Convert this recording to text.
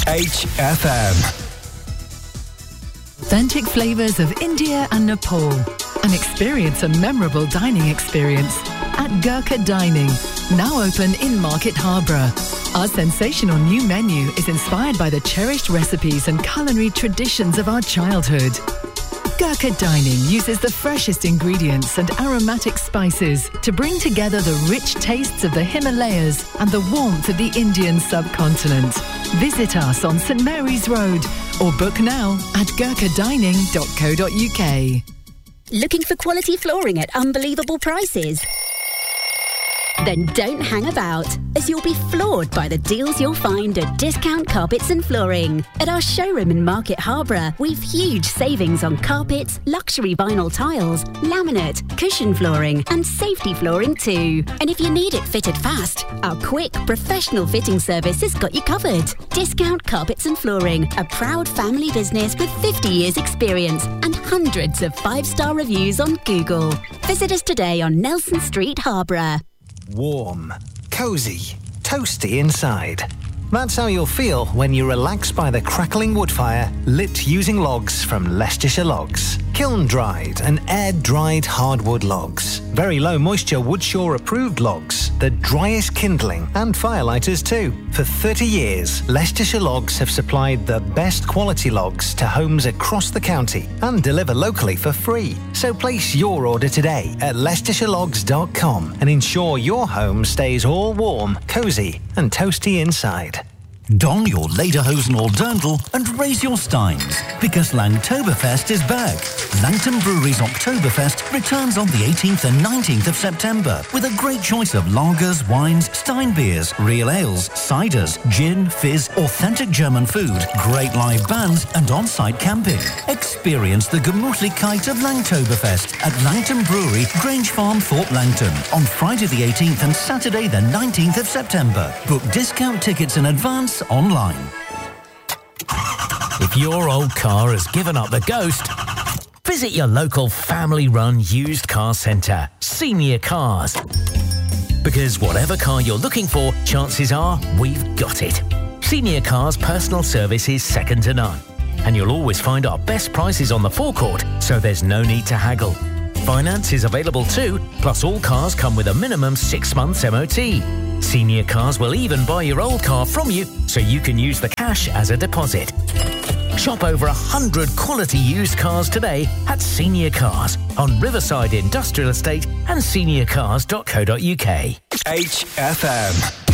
HFM. Authentic flavours of India and Nepal. And experience a memorable dining experience at Gurkha Dining, now open in Market Harbour. Our sensational new menu is inspired by the cherished recipes and culinary traditions of our childhood. Gurkha Dining uses the freshest ingredients and aromatic spices to bring together the rich tastes of the Himalayas and the warmth of the Indian subcontinent. Visit us on St Mary's Road or book now at gurkhadining.co.uk. Looking for quality flooring at unbelievable prices? Then don't hang about, as you'll be floored by the deals you'll find at Discount Carpets and Flooring. At our showroom in Market Harbour, we've huge savings on carpets, luxury vinyl tiles, laminate, cushion flooring and safety flooring too. And if you need it fitted fast, our quick, professional fitting service has got you covered. Discount Carpets and Flooring, a proud family business with 50 years experience and hundreds of 5-star reviews on Google. Visit us today on Nelson Street, Harborough. Warm, cosy, toasty inside. That's how you'll feel when you relax by the crackling wood fire lit using logs from Leicestershire Logs. Kiln-dried and air-dried hardwood logs. Very low moisture Woodshaw approved logs. The driest kindling and firelighters too. For 30 years, Leicestershire Logs have supplied the best quality logs to homes across the county and deliver locally for free. So place your order today at leicestershirelogs.com and ensure your home stays all warm, cosy and toasty inside. Don your lederhosen or dirndl and raise your steins, because Langtoberfest is back. Langton Brewery's Oktoberfest returns on the 18th and 19th of September with a great choice of lagers, wines, Stein beers, real ales, ciders, gin, fizz, authentic German food, great live bands and on-site camping. Experience the Gemütlichkeit of Langtoberfest at Langton Brewery, Grange Farm, Thorpe Langton on Friday the 18th and Saturday the 19th of September. Book discount tickets in advance online. If your old car has given up the ghost, visit your local family-run used car centre, Senior Cars. Because whatever car you're looking for, chances are we've got it. Senior Cars' personal service is second to none. And you'll always find our best prices on the forecourt, so there's no need to haggle. Finance is available too, plus all cars come with a minimum 6 months MOT. Senior Cars will even buy your old car from you, so you can use the cash as a deposit. Shop over 100 quality used cars today at Senior Cars on Riverside Industrial Estate and seniorcars.co.uk. HFM.